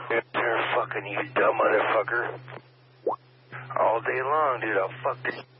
Fucking you dumb motherfucker. All day long, dude, I'll fuck this